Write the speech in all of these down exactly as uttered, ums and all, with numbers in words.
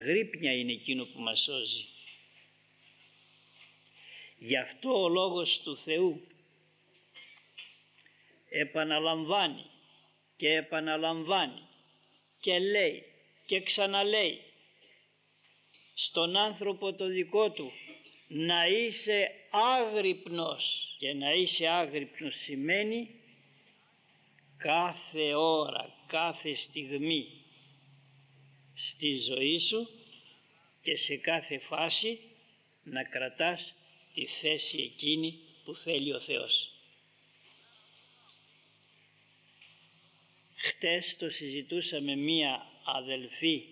Γρίπνια είναι εκείνο που μας σώζει. Γι' αυτό ο Λόγος του Θεού επαναλαμβάνει και επαναλαμβάνει και λέει και ξαναλέει στον άνθρωπο το δικό του να είσαι άγρυπνος. Και να είσαι άγρυπνος σημαίνει κάθε ώρα, κάθε στιγμή στη ζωή σου και σε κάθε φάση να κρατάς τη θέση εκείνη που θέλει ο Θεός. Χτες το συζητούσαμε μία αδελφή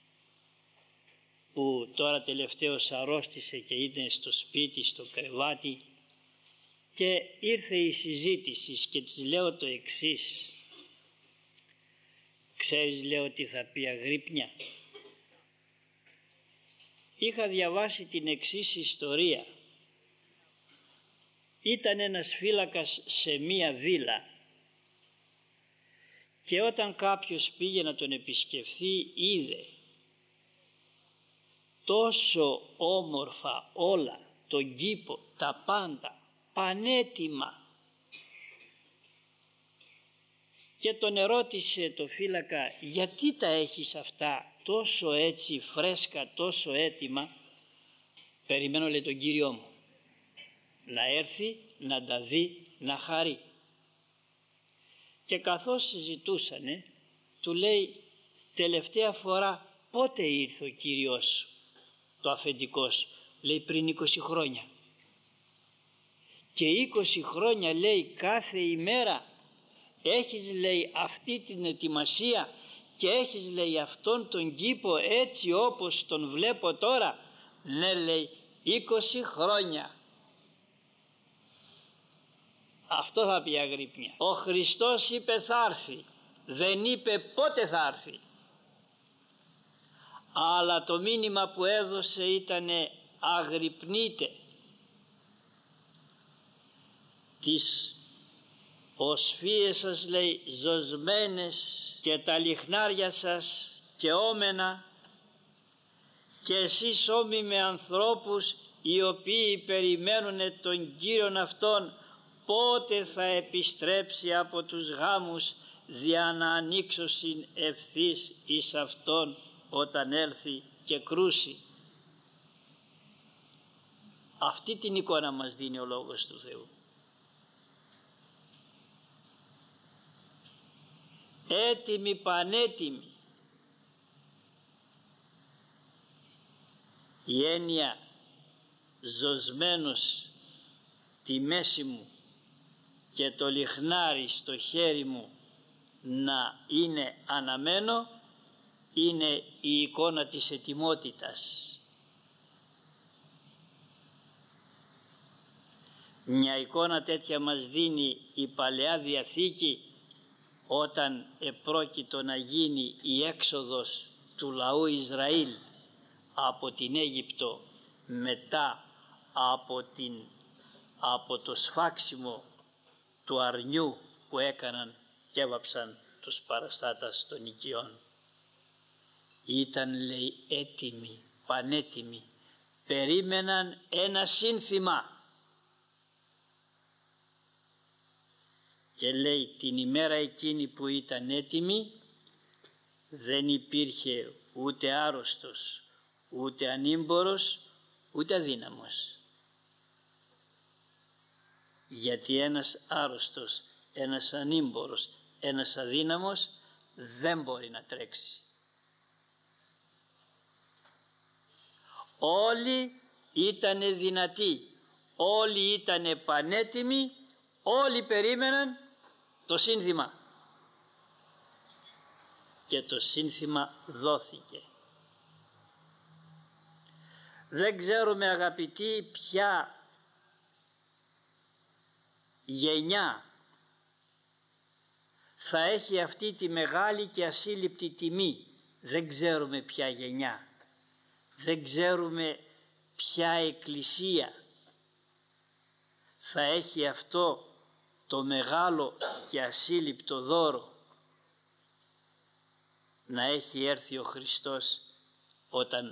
που τώρα τελευταίως αρρώστησε και ήταν στο σπίτι, στο κρεβάτι, και ήρθε η συζήτηση και της λέω το εξής. Ξέρεις, λέω, τι θα πει αγρύπνια? Είχα διαβάσει την εξής ιστορία. Ήταν ένας φύλακας σε μία βίλα και όταν κάποιος πήγε να τον επισκεφθεί είδε τόσο όμορφα όλα, τον κήπο, τα πάντα πανέτοιμα, και τον ερώτησε το φύλακα, γιατί τα έχεις αυτά τόσο έτσι φρέσκα, τόσο έτοιμα? Περιμένω, λέει, τον Κύριό μου να έρθει να τα δει, να χαρεί. Και καθώς συζητούσανε, του λέει, τελευταία φορά πότε ήρθε ο Κύριος σου, το αφεντικό σου? Λέει, πριν είκοσι χρόνια. Και είκοσι χρόνια, λέει, κάθε ημέρα έχεις, λέει, αυτή την ετοιμασία και έχεις, λέει, αυτόν τον κήπο έτσι όπως τον βλέπω τώρα? Ναι, λέει, είκοσι χρόνια. Αυτό θα πει αγρύπνια. Ο Χριστός είπε θα έρθει, δεν είπε πότε θα έρθει. Αλλά το μήνυμα που έδωσε ήτανε αγρυπνείτε. Τις οσφίες σας, λέει, ζωσμένες και τα λιχνάρια σας και όμενα, και εσείς όμοι με ανθρώπους οι οποίοι περιμένουν τον Κύριον αυτόν πότε θα επιστρέψει από τους γάμους, δια να ανοίξωσιν ευθύς εις αυτόν όταν έλθει και κρούσει. Αυτή την εικόνα μας δίνει ο Λόγος του Θεού. Έτοιμοι, πανέτοιμοι. Η έννοια ζωσμένος τη μέση μου και το λιχνάρι στο χέρι μου να είναι αναμένο είναι η εικόνα της ετοιμότητας. Μια εικόνα τέτοια μας δίνει η Παλαιά Διαθήκη όταν επρόκειτο να γίνει η έξοδος του λαού Ισραήλ από την Αίγυπτο μετά από, την, από το σφάξιμο του αρνιού που έκαναν και έβαψαν τους παραστάτας των οικειών. Ήταν, λέει, έτοιμοι, πανέτοιμοι, περίμεναν ένα σύνθημα. Και λέει την ημέρα εκείνη που ήταν έτοιμη δεν υπήρχε ούτε άρρωστος, ούτε ανήμπορος, ούτε αδύναμος. Γιατί ένας άρρωστος, ένας ανήμπορος, ένας αδύναμος δεν μπορεί να τρέξει. Όλοι ήτανε δυνατοί, όλοι ήτανε πανέτοιμοι, όλοι περίμεναν το σύνθημα. Και το σύνθημα δόθηκε. Δεν ξέρουμε, αγαπητοί, ποια γενιά θα έχει αυτή τη μεγάλη και ασύλληπτη τιμή. Δεν ξέρουμε ποια γενιά. Δεν ξέρουμε ποια εκκλησία θα έχει αυτό το μεγάλο και ασύλληπτο δώρο, να έχει έρθει ο Χριστός όταν